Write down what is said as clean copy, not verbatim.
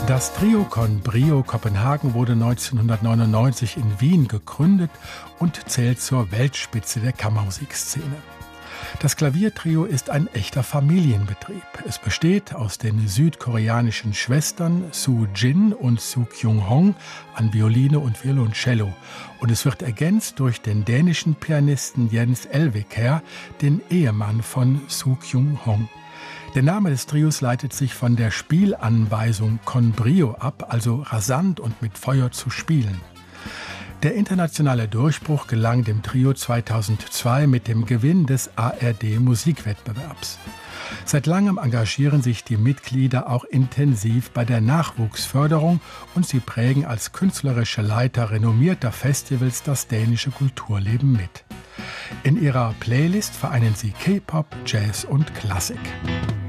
Das Trio con Brio Kopenhagen wurde 1999 in Wien gegründet und zählt zur Weltspitze der Kammermusikszene. Das Klaviertrio ist ein echter Familienbetrieb. Es besteht aus den südkoreanischen Schwestern Soo Jin und Soo Kyung Hong an Violine und Violoncello. Und es wird ergänzt durch den dänischen Pianisten Jens Elvekær, den Ehemann von Soo Kyung Hong. Der Name des Trios leitet sich von der Spielanweisung con brio ab, also rasant und mit Feuer zu spielen. Der internationale Durchbruch gelang dem Trio 2002 mit dem Gewinn des ARD-Musikwettbewerbs. Seit langem engagieren sich die Mitglieder auch intensiv bei der Nachwuchsförderung und sie prägen als künstlerische Leiter renommierter Festivals das dänische Kulturleben mit. In ihrer Playlist vereinen sie K-Pop, Jazz und Klassik.